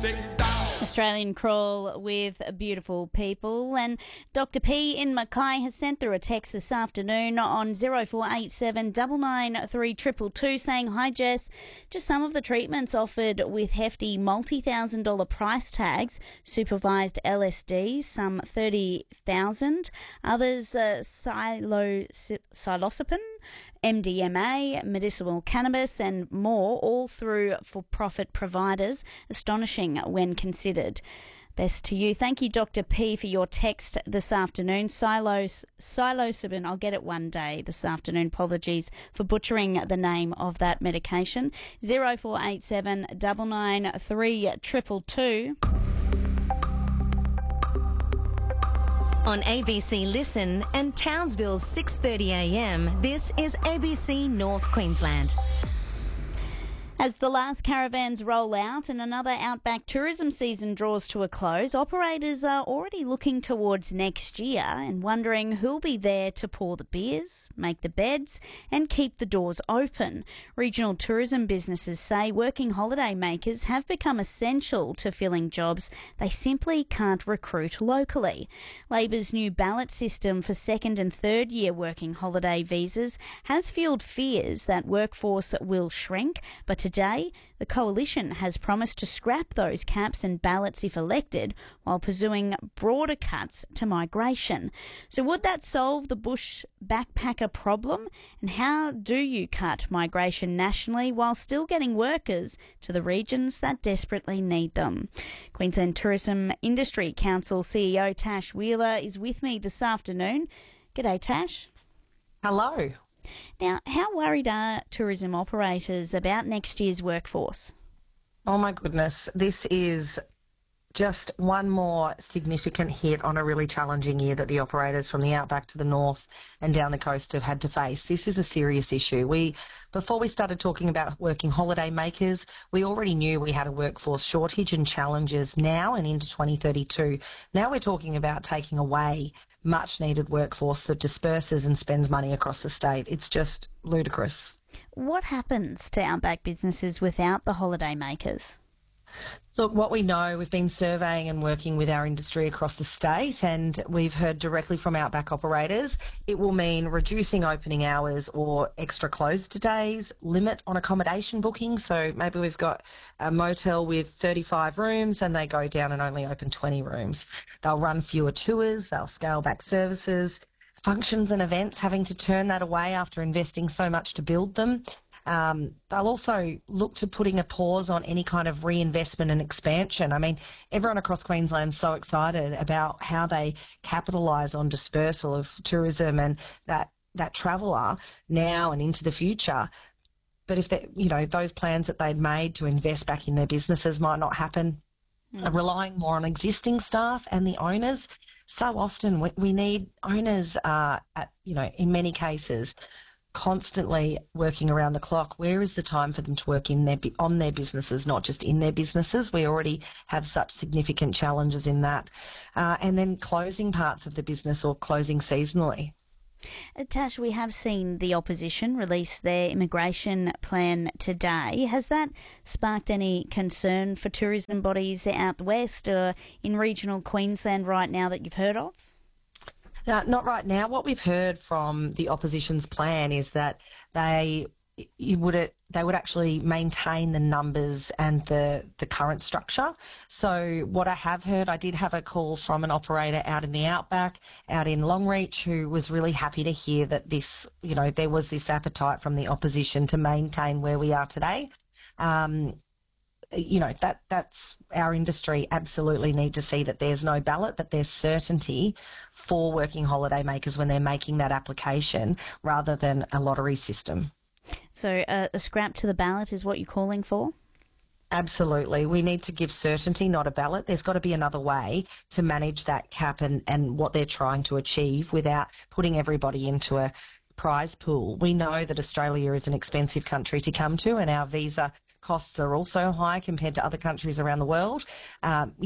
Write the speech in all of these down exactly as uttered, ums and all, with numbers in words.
take it down. Australian Crawl with Beautiful People. And Doctor P in Mackay has sent through a text this afternoon on zero four eight seven nine nine three two two two saying, "Hi Jess, just some of the treatments offered with hefty multi-thousand dollar price tags, supervised L S D, some thirty thousand, others uh, psilo- psilocybin, M D M A, medicinal cannabis and more, all through for-profit providers. Astonishing when considered." Best to you. Thank you, Doctor P, for your text this afternoon. Silos, psilocybin, I'll get it one day this afternoon. Apologies for butchering the name of that medication. zero four eight seven nine nine three two two two. On A B C Listen and Townsville's six thirty a m, this is A B C North Queensland. As the last caravans roll out and another outback tourism season draws to a close, operators are already looking towards next year and wondering who'll be there to pour the beers, make the beds and keep the doors open. Regional tourism businesses say working holiday makers have become essential to filling jobs they simply can't recruit locally. Labor's new ballot system for second and third year working holiday visas has fueled fears that workforce will shrink, but today, the Coalition has promised to scrap those caps and ballots if elected, while pursuing broader cuts to migration. So would that solve the bush backpacker problem? And how do you cut migration nationally while still getting workers to the regions that desperately need them? Queensland Tourism Industry Council C E O Tash Wheeler is with me this afternoon. G'day, Tash. Hello. Now, how worried are tourism operators about next year's workforce? Oh my goodness, this is just one more significant hit on a really challenging year that the operators from the outback to the north and down the coast have had to face. This is a serious issue. We, before we started talking about working holiday makers, we already knew we had a workforce shortage and challenges now and into twenty thirty-two. Now we're talking about taking away much needed workforce that disperses and spends money across the state. It's just ludicrous. What happens to outback businesses without the holiday makers? Look, what we know, we've been surveying and working with our industry across the state, and we've heard directly from outback operators. It will mean reducing opening hours or extra closed days, limit on accommodation booking. So maybe we've got a motel with thirty-five rooms and they go down and only open twenty rooms. They'll run fewer tours, they'll scale back services, functions and events, having to turn that away after investing so much to build them. Um, they'll also look to putting a pause on any kind of reinvestment and expansion. I mean, everyone across Queensland's so excited about how they capitalise on dispersal of tourism and that, that traveller now and into the future. But if they, you know, those plans that they'd made to invest back in their businesses might not happen, mm. relying more on existing staff and the owners. So often we, we need owners, uh, at, you know, in many cases, constantly working around the clock. Where is the time for them to work in their on their businesses, not just in their businesses? We already have such significant challenges in that. Uh, and then closing parts of the business or closing seasonally. Tash, we have seen the opposition release their immigration plan today. Has that sparked any concern for tourism bodies out west or in regional Queensland right now that you've heard of? No, not right now. What we've heard from the opposition's plan is that they you would they would actually maintain the numbers and the, the current structure. So what I have heard, I did have a call from an operator out in the outback, out in Longreach, who was really happy to hear that this, you know, there was this appetite from the opposition to maintain where we are today. Um, you know, that that's our industry absolutely need to see that there's no ballot, that there's certainty for working holiday makers when they're making that application rather than a lottery system. So uh, a scrap to the ballot is what you're calling for? Absolutely. We need to give certainty, not a ballot. There's got to be another way to manage that cap and, and what they're trying to achieve without putting everybody into a prize pool. We know that Australia is an expensive country to come to, and our visa costs are also high compared to other countries around the world. Um, you know,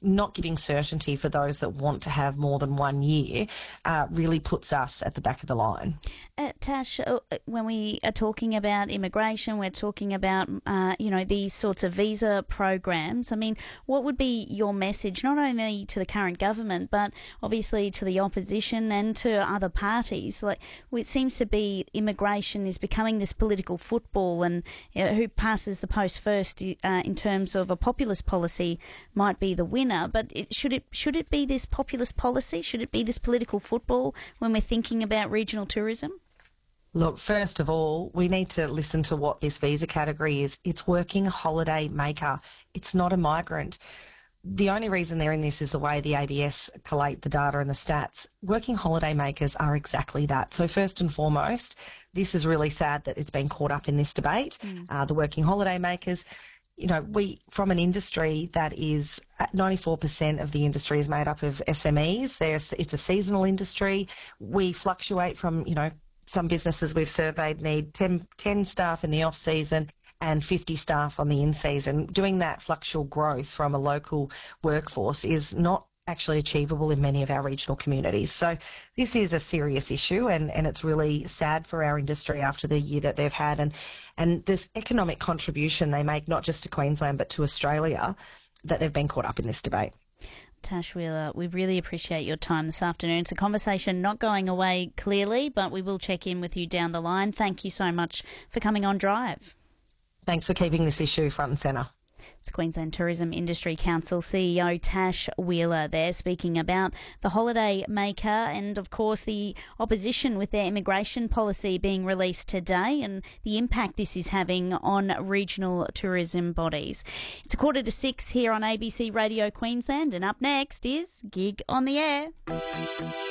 not giving certainty for those that want to have more than one year uh, really puts us at the back of the line. Uh, Tash, uh, when we are talking about immigration, we're talking about, uh, you know, these sorts of visa programs. I mean, what would be your message, not only to the current government, but obviously to the opposition and to other parties? Like, it seems to be immigration is becoming this political football, and you know, who passes the post first uh, in terms of a populist policy might be the winner. But it, should it should it be this populist policy? Should it be this political football when we're thinking about regional tourism? Look, first of all, we need to listen to what this visa category is. It's working holiday maker. It's not a migrant. The only reason they're in this is the way the A B S collate the data and the stats. Working holiday makers are exactly that. So first and foremost, this is really sad that it's been caught up in this debate. Mm. Uh, the working holiday makers, you know, we, from an industry that is at ninety-four percent of the industry is made up of S M Es. There's, it's a seasonal industry. We fluctuate from, you know, some businesses we've surveyed need ten, ten staff in the off season and fifty staff on the in season. Doing that fluctual growth from a local workforce is not actually achievable in many of our regional communities. So this is a serious issue, and, and it's really sad for our industry after the year that they've had, and, and this economic contribution they make not just to Queensland but to Australia, that they've been caught up in this debate. Tash Wheeler, we really appreciate your time this afternoon. It's a conversation not going away clearly, but we will check in with you down the line. Thank you so much for coming on Drive. Thanks for keeping this issue front and centre. It's Queensland Tourism Industry Council C E O Tash Wheeler there speaking about the holiday maker and, of course, the opposition with their immigration policy being released today and the impact this is having on regional tourism bodies. It's a quarter to six here on A B C Radio Queensland, and up next is Gig on the Air.